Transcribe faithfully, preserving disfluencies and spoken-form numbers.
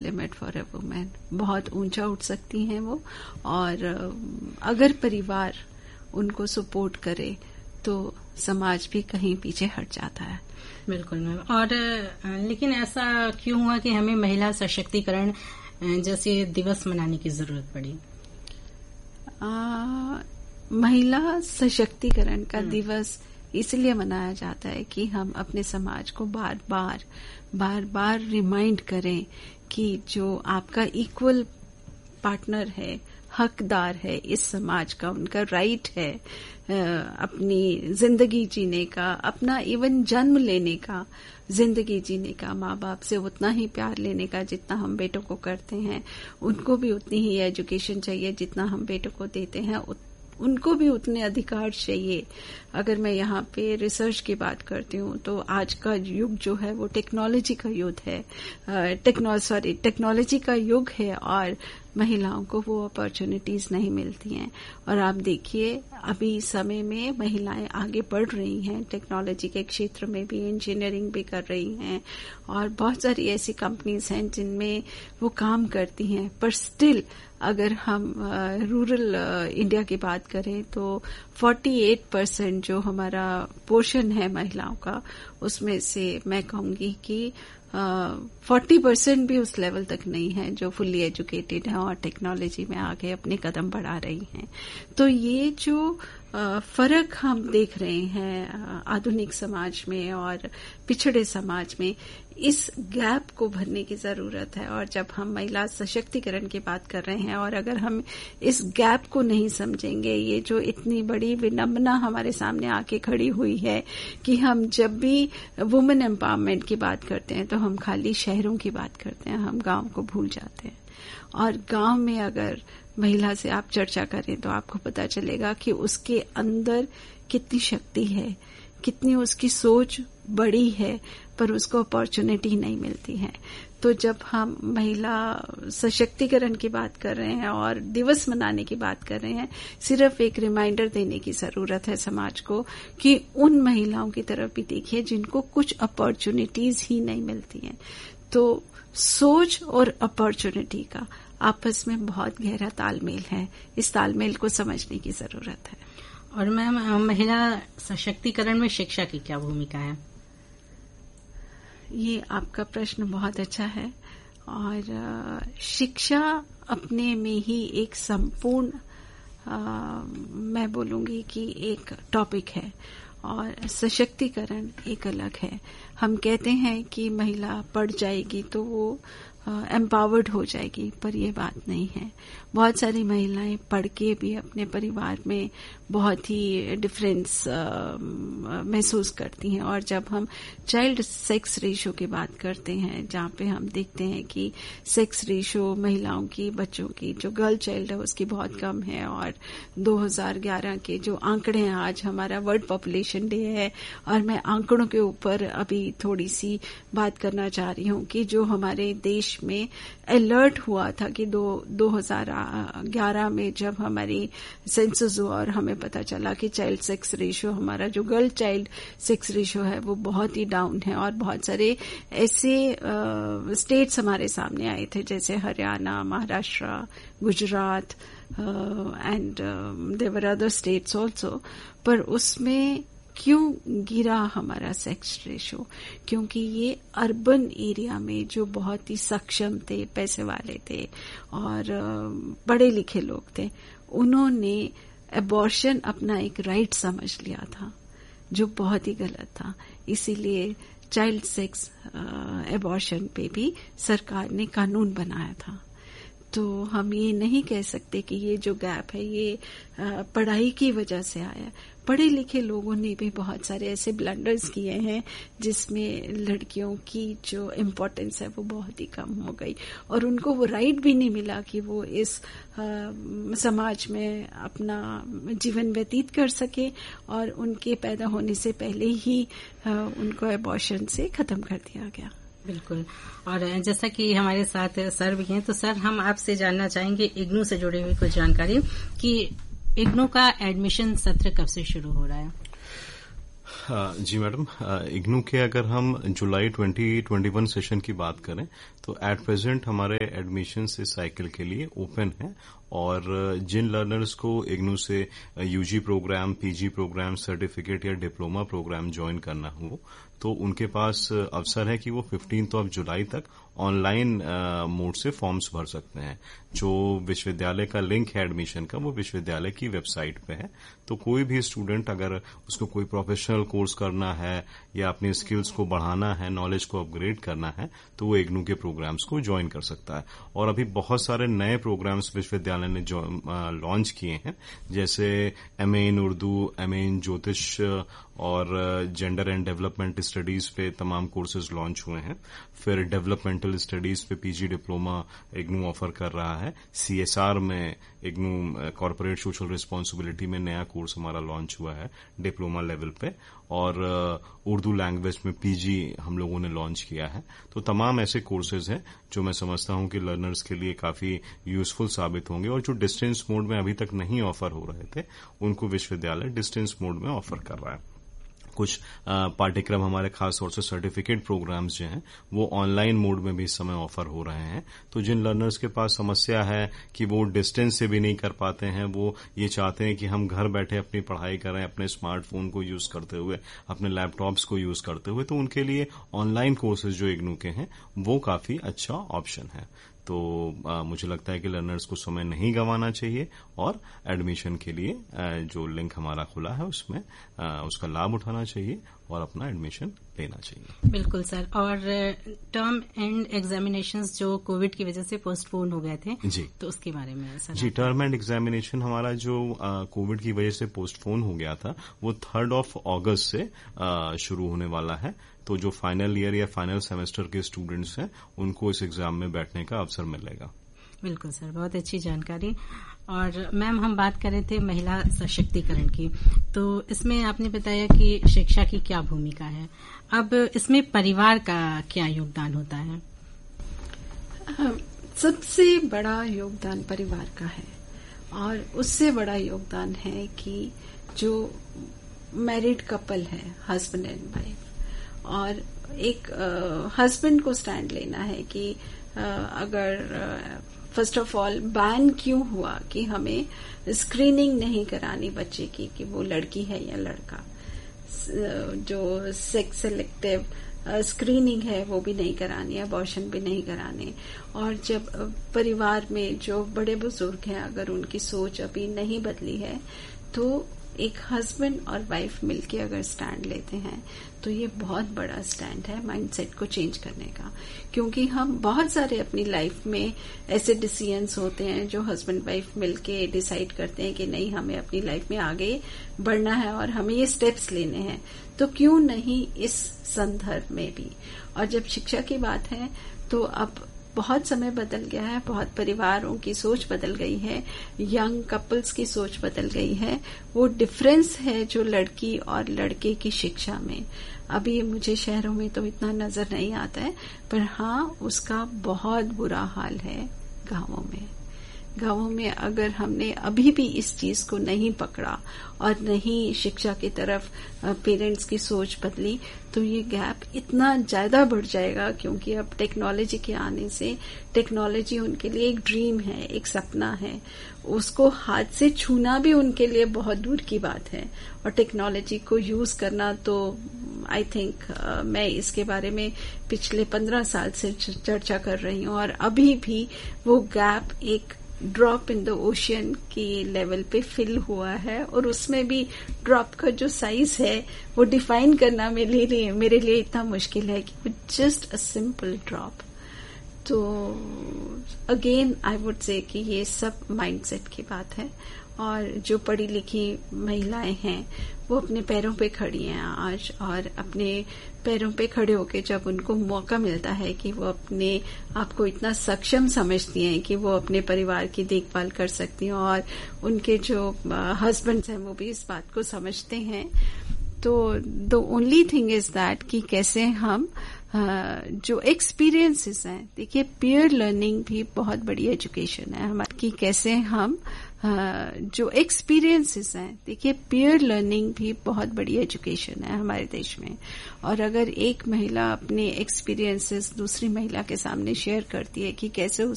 Limit for a women. बहुत ऊंचा उठ सकती हैं वो, और अगर परिवार उनको सपोर्ट करे तो समाज भी कहीं पीछे हट जाता है। बिल्कुल मैम। और लेकिन ऐसा क्यों हुआ कि हमें महिला सशक्तिकरण जैसे दिवस मनाने की जरूरत पड़ी? आ, महिला सशक्तिकरण का दिवस इसलिए मनाया जाता है कि हम अपने समाज को बार बार बार बार रिमाइंड करें कि जो आपका इक्वल पार्टनर है, हकदार है इस समाज का, उनका राइट है अपनी जिंदगी जीने का, अपना इवन जन्म लेने का, जिंदगी जीने का, माँ बाप से उतना ही प्यार लेने का जितना हम बेटों को करते हैं, उनको भी उतनी ही एजुकेशन चाहिए जितना हम बेटों को देते हैं, उनको भी उतने अधिकार चाहिए। अगर मैं यहाँ पे रिसर्च की बात करती हूँ तो आज का युग जो है वो टेक्नोलॉजी का युग है, टेक्नो सॉरी टेक्नोलॉजी का युग है, और महिलाओं को वो अपॉर्चुनिटीज नहीं मिलती हैं। और आप देखिए अभी समय में महिलाएं आगे बढ़ रही हैं, टेक्नोलॉजी के क्षेत्र में भी, इंजीनियरिंग भी कर रही हैं, और बहुत सारी ऐसी कंपनीज हैं जिनमें वो काम करती हैं। पर स्टिल अगर हम रूरल इंडिया की बात करें तो अड़तालीस परसेंट जो हमारा पोर्शन है महिलाओं का, उसमें से मैं कहूंगी कि फोर्टी परसेंट भी उस लेवल तक नहीं है जो फुल्ली एजुकेटेड है और टेक्नोलॉजी में आगे अपने कदम बढ़ा रही हैं। तो ये जो फर्क हम देख रहे हैं आधुनिक समाज में और पिछड़े समाज में, इस गैप को भरने की जरूरत है। और जब हम महिला सशक्तिकरण की बात कर रहे हैं और अगर हम इस गैप को नहीं समझेंगे, ये जो इतनी बड़ी विडंबना हमारे सामने आके खड़ी हुई है कि हम जब भी वुमेन एम्पावरमेंट की बात करते हैं तो हम खाली शहरों की बात करते हैं, हम गांव को भूल जाते हैं। और गांव में अगर महिला से आप चर्चा करें तो आपको पता चलेगा कि उसके अंदर कितनी शक्ति है, कितनी उसकी सोच बड़ी है, पर उसको अपॉर्चुनिटी नहीं मिलती है। तो जब हम महिला सशक्तिकरण की बात कर रहे हैं और दिवस मनाने की बात कर रहे हैं, सिर्फ एक रिमाइंडर देने की जरूरत है समाज को कि उन महिलाओं की तरफ भी देखिए जिनको कुछ अपॉर्चुनिटीज ही नहीं मिलती हैं। तो सोच और अपॉर्चुनिटी का आपस में बहुत गहरा तालमेल है, इस तालमेल को समझने की जरूरत है। और मैम, महिला सशक्तिकरण में शिक्षा की क्या भूमिका है? ये आपका प्रश्न बहुत अच्छा है। और शिक्षा अपने में ही एक संपूर्ण, मैं बोलूंगी कि एक टॉपिक है, और सशक्तिकरण एक अलग है। हम कहते हैं कि महिला पढ़ जाएगी तो वो एम्पावर्ड हो जाएगी, पर ये बात नहीं है। बहुत सारी महिलाएं पढ़ के भी अपने परिवार में बहुत ही डिफरेंस महसूस करती हैं। और जब हम चाइल्ड सेक्स रेशो की बात करते हैं, जहाँ पे हम देखते हैं कि सेक्स रेशो महिलाओं की, बच्चों की, जो गर्ल चाइल्ड है उसकी बहुत कम है। और दो हज़ार ग्यारह के जो आंकड़े हैं, आज हमारा वर्ल्ड पॉपुलेशन डे है और मैं आंकड़ों के ऊपर अभी थोड़ी सी बात करना चाह रही हूँ कि जो हमारे देश में अलर्ट हुआ था कि दो दो हजार ग्यारह में जब हमारी सेंसस हुआ और हमें पता चला कि चाइल्ड सेक्स रेशियो, हमारा जो गर्ल चाइल्ड सेक्स रेशियो है वो बहुत ही डाउन है। और बहुत सारे ऐसे स्टेट्स हमारे सामने आए थे जैसे Haryana, Maharashtra, Gujarat and there were other states also. पर उसमें क्यों गिरा हमारा सेक्स रेशो? क्योंकि ये अर्बन एरिया में जो बहुत ही सक्षम थे, पैसे वाले थे और पढ़े लिखे लोग थे, उन्होंने एबॉर्शन अपना एक राइट समझ लिया था, जो बहुत ही गलत था। इसीलिए चाइल्ड सेक्स एबॉर्शन पे भी सरकार ने कानून बनाया था। तो हम ये नहीं कह सकते कि ये जो गैप है ये पढ़ाई की वजह से आया। पढ़े लिखे लोगों ने भी बहुत सारे ऐसे ब्लंडर्स किए हैं जिसमें लड़कियों की जो इम्पोर्टेंस है वो बहुत ही कम हो गई और उनको वो राइट भी नहीं मिला कि वो इस आ, समाज में अपना जीवन व्यतीत कर सके, और उनके पैदा होने से पहले ही आ, उनको एबॉर्शन से खत्म कर दिया गया। बिल्कुल। और जैसा कि हमारे साथ सर भी हैं, तो सर हम आपसे जानना चाहेंगे इग्नू से जुड़ी हुई कुछ जानकारी कि इग्नू का एडमिशन सत्र कब से शुरू हो रहा है? जी मैडम, इग्नू के अगर हम जुलाई ट्वेंटी ट्वेंटी वन सेशन की बात करें तो एट प्रेजेंट हमारे एडमिशन इस साइकिल के लिए ओपन है और जिन लर्नर्स को इग्नू से UG programme, PG programme, certificate या डिप्लोमा प्रोग्राम ज्वाइन करना हो तो उनके पास अवसर है कि वो फिफ्टींथ ऑफ जुलाई तक ऑनलाइन मोड से फॉर्म्स भर सकते हैं। जो विश्वविद्यालय का लिंक है एडमिशन का वो विश्वविद्यालय की वेबसाइट पे है, तो कोई भी स्टूडेंट अगर उसको कोई प्रोफेशनल कोर्स करना है या अपनी स्किल्स को बढ़ाना है, नॉलेज को अपग्रेड करना है तो वो इग्नू के प्रोग्राम्स को ज्वाइन कर सकता है। और अभी बहुत सारे नए प्रोग्राम्स विश्वविद्यालय ने लॉन्च किए हैं, जैसे एमए इन उर्दू, एमए इन ज्योतिष और जेंडर एंड डेवलपमेंट स्टडीज पे तमाम कोर्सेज लॉन्च हुए हैं। फिर डेवलपमेंटल स्टडीज पे पीजी डिप्लोमा इग्नू ऑफर कर रहा है। सीएसआर में इग्नू कॉर्पोरेट सोशल रिस्पांसिबिलिटी में नया कोर्स हमारा लॉन्च हुआ है डिप्लोमा लेवल पे, और उर्दू लैंग्वेज में पीजी हम लोगों ने लॉन्च किया है। तो तमाम ऐसे कोर्सेज हैं जो मैं समझता हूं कि लर्नर्स के लिए काफी यूजफुल साबित होंगे, और जो डिस्टेंस मोड में अभी तक नहीं ऑफर हो रहे थे उनको विश्वविद्यालय डिस्टेंस मोड में ऑफर कर रहा है। कुछ पाठ्यक्रम हमारे खास तौर से सर्टिफिकेट प्रोग्राम्स जो हैं वो ऑनलाइन मोड में भी इस समय ऑफर हो रहे हैं। तो जिन लर्नर्स के पास समस्या है कि वो डिस्टेंस से भी नहीं कर पाते हैं, वो ये चाहते हैं कि हम घर बैठे अपनी पढ़ाई करें अपने स्मार्टफोन को यूज करते हुए, अपने लैपटॉप्स को यूज करते हुए, तो उनके लिए ऑनलाइन कोर्सेज जो इग्नू के हैं वो काफी अच्छा ऑप्शन है। तो आ, मुझे लगता है कि लर्नर्स को समय नहीं गंवाना चाहिए और एडमिशन के लिए आ, जो लिंक हमारा खुला है उसमें आ, उसका लाभ उठाना चाहिए और अपना एडमिशन लेना चाहिए। बिल्कुल सर। और टर्म एंड एग्जामिनेशंस जो कोविड की वजह से पोस्टपोन हो गए थे जी, तो उसके बारे में sir. Ji, term and examination हमारा जो कोविड की वजह से पोस्टपोन हो गया था वो थर्ड ऑफ अगस्त से आ, शुरू होने वाला है। तो जो फाइनल ईयर या फाइनल सेमेस्टर के स्टूडेंट्स हैं उनको इस एग्जाम में बैठने का अवसर मिलेगा। बिल्कुल सर, बहुत अच्छी जानकारी। और मैम, हम बात कर रहे थे महिला सशक्तिकरण की, तो इसमें आपने बताया कि शिक्षा की क्या भूमिका है। अब इसमें परिवार का क्या योगदान होता है? सबसे बड़ा योगदान परिवार का है, और उससे बड़ा योगदान है कि जो मैरिड कपल है, हस्बैंड एंड वाइफ, और एक हस्बैंड को स्टैंड लेना है कि uh, अगर फर्स्ट ऑफ ऑल बैन क्यों हुआ कि हमें स्क्रीनिंग नहीं करानी बच्चे की कि वो लड़की है या लड़का, जो सेक्स सेलेक्टिव स्क्रीनिंग है वो भी नहीं करानी, अबॉर्शन भी नहीं कराने। और जब परिवार में जो बड़े बुजुर्ग हैं अगर उनकी सोच अभी नहीं बदली है तो एक हस्बैंड और वाइफ मिलके अगर स्टैंड लेते हैं तो ये बहुत बड़ा स्टैंड है माइंडसेट को चेंज करने का। क्योंकि हम बहुत सारे अपनी लाइफ में ऐसे डिसीजंस होते हैं जो हस्बैंड वाइफ मिलके डिसाइड करते हैं कि नहीं, हमें अपनी लाइफ में आगे बढ़ना है और हमें ये स्टेप्स लेने हैं, तो क्यों नहीं इस संदर्भ में भी। और जब शिक्षा की बात है तो अब बहुत समय बदल गया है, बहुत परिवारों की सोच बदल गई है, यंग कपल्स की सोच बदल गई है। वो डिफरेंस है जो लड़की और लड़के की शिक्षा में, अभी मुझे शहरों में तो इतना नजर नहीं आता है, पर हाँ उसका बहुत बुरा हाल है गांवों में। गांवों में अगर हमने अभी भी इस चीज को नहीं पकड़ा और नहीं शिक्षा की तरफ पेरेंट्स की सोच बदली तो ये गैप इतना ज्यादा बढ़ जाएगा। क्योंकि अब टेक्नोलॉजी के आने से, टेक्नोलॉजी उनके लिए एक ड्रीम है, एक सपना है, उसको हाथ से छूना भी उनके लिए बहुत दूर की बात है। और टेक्नोलॉजी को यूज करना तो आई थिंक uh, मैं इसके बारे में पिछले पंद्रह साल से चर्चा कर रही हूँ, और अभी भी वो गैप एक ड्रॉप इन द ओशियन की लेवल पे फिल हुआ है। और उसमें भी ड्रॉप का जो साइज है वो डिफाइन करना मेरे लिए मेरे लिए इतना मुश्किल है कि वो जस्ट अ सिंपल ड्रॉप। तो अगेन आई वुड से कि ये सब माइंडसेट की बात है। और जो पढ़ी लिखी महिलाएं हैं वो अपने पैरों पे खड़ी हैं आज, और अपने पैरों पे खड़े होके जब उनको मौका मिलता है कि वो अपने आप को इतना सक्षम समझती हैं कि वो अपने परिवार की देखभाल कर सकती हैं, और उनके जो हस्बैंड्स हैं वो भी इस बात को समझते हैं, तो the only thing is that कि कैसे हम जो एक्सपीरियंसेस हैं, देखिए पीयर लर्निंग भी बहुत बड़ी एजुकेशन है हमारी, कि कैसे हम जो एक्सपीरियंसेस हैं, देखिए पीयर लर्निंग भी बहुत बड़ी एजुकेशन है हमारे देश में। और अगर एक महिला अपने एक्सपीरियंसेस दूसरी महिला के सामने शेयर करती है कि कैसे